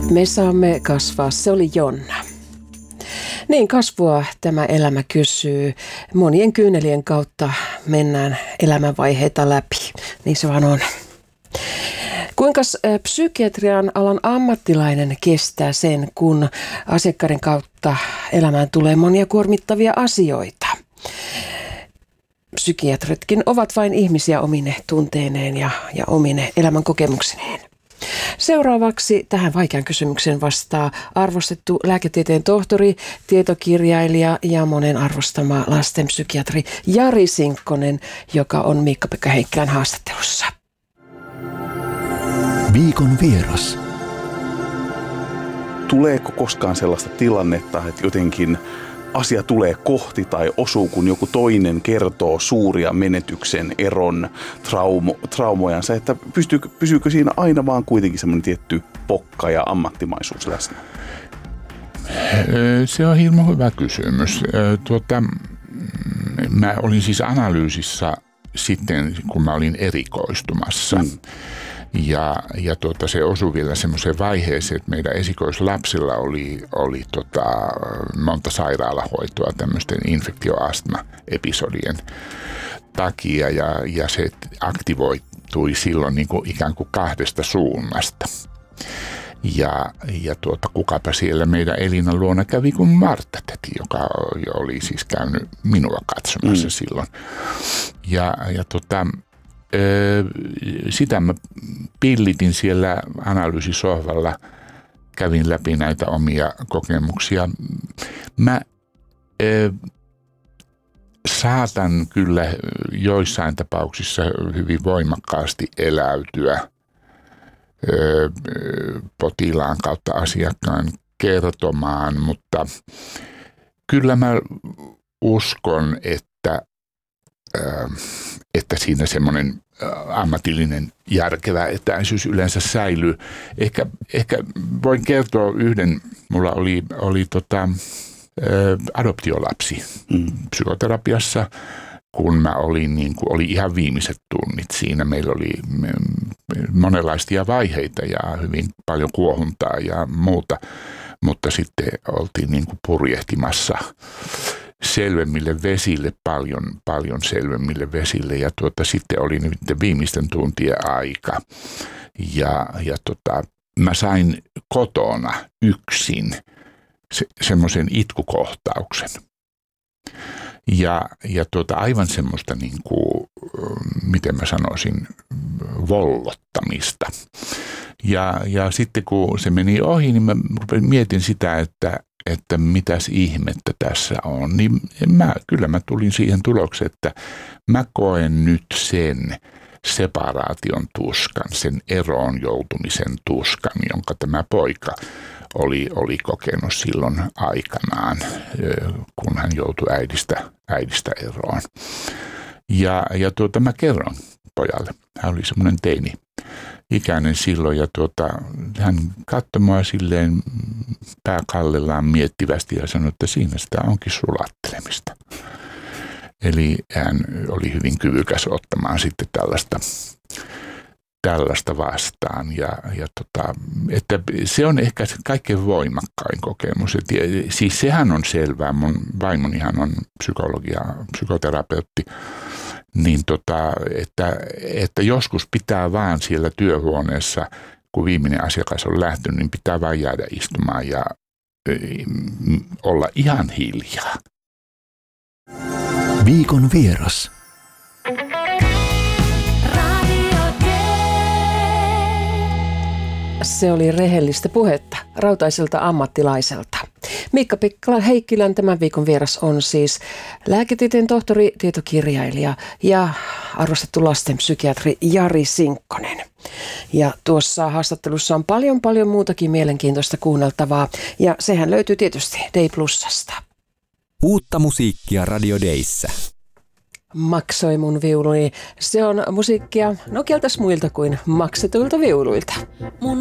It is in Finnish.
Me saamme kasvaa, se oli Jonna. Niin, kasvua tämä elämä kysyy. Monien kyynelien kautta mennään elämänvaiheita läpi. Niin se vaan on. Kuinka psykiatrian alan ammattilainen kestää sen, kun asiakkaiden kautta elämään tulee monia kuormittavia asioita? Psykiatritkin ovat vain ihmisiä omine tunteineen ja omine elämän kokemuksineen. Seuraavaksi tähän vaikean kysymykseen vastaa arvostettu lääketieteen tohtori, tietokirjailija ja monen arvostama lastenpsykiatri Jari Sinkkonen, joka on Miikka-Pekka Heikkilän haastattelussa. Viikon vieras. Tuleeko koskaan sellaista tilannetta, että jotenkin asia tulee kohti tai osuu, kun joku toinen kertoo suuria menetyksen, eron, traumojansa, että pysyykö siinä aina vaan kuitenkin semmoinen tietty pokka ja ammattimaisuus läsnä? Se on hirmu hyvä kysymys. Mä olin siis analyysissä sitten, kun mä olin erikoistumassa. Ja se osui vielä semmoiseen vaiheeseen, että meidän esikoislapsilla oli monta sairaalahoitoa tämmöisten infektioastma-episodien takia ja se aktivoitui silloin niin kuin ikään kuin kahdesta suunnasta. Ja kukapa siellä meidän Elinan luona kävi kuin Martta-täti, joka oli siis käynyt minua katsomassa silloin. Sitä mä pillitin siellä analyysisohvalla, kävin läpi näitä omia kokemuksia. Mä saatan kyllä joissain tapauksissa hyvin voimakkaasti eläytyä potilaan kautta asiakkaan kertomaan, mutta kyllä mä uskon, että siinä semmoinen ammatillinen järkevä etäisyys yleensä säilyy. Ehkä voin kertoa yhden, mulla oli adoptiolapsi psykoterapiassa, kun mä oli ihan viimeiset tunnit siinä. Meillä oli monenlaisia vaiheita ja hyvin paljon kuohuntaa ja muuta, mutta sitten oltiin niin kuin purjehtimassa selvemmille vesille, paljon selvemmille vesille ja sitten oli nyt viimeisten tuntien aika ja mä sain kotona yksin semmoisen itkukohtauksen ja aivan semmoista niin kuin, miten mä sanoisin, vollottamista ja sitten kun se meni ohi, niin mä mietin sitä, että mitäs ihmettä tässä on, niin kyllä mä tulin siihen tulokseen, että mä koen nyt sen separaation tuskan, sen eroon joutumisen tuskan, jonka tämä poika oli kokenut silloin aikanaan, kun hän joutui äidistä eroon. Ja mä kerron pojalle, hän oli semmoinen teini-ikäinen silloin ja hän katsoi mua silleen pääkallellaan miettivästi ja sanoi, että siinä sitä onkin sulattelemista. Eli hän oli hyvin kyvykäs ottamaan sitten tällaista vastaan että se on ehkä se kaikkein voimakkain kokemus. Siis sehän on selvää, mun vaimonihan on psykoterapeutti, niin että joskus pitää vaan siellä työhuoneessa, kun viimeinen asiakas on lähtenyt, niin pitää vaan jäädä istumaan ja olla ihan hiljaa. Viikon vieras. Se oli rehellistä puhetta rautaiselta ammattilaiselta. Miikka-Pekka Heikkilän tämän viikon vieras on siis lääketieteen tohtori, tietokirjailija ja arvostettu lastenpsykiatri Jari Sinkkonen. Ja tuossa haastattelussa on paljon muutakin mielenkiintoista kuunneltavaa ja sehän löytyy tietysti Day Plusasta. Uutta musiikkia Radio Dayssä. Maksoi mun viuluni. Se on musiikkia, no keltäs muilta kuin maksetuilta viuluilta. Mun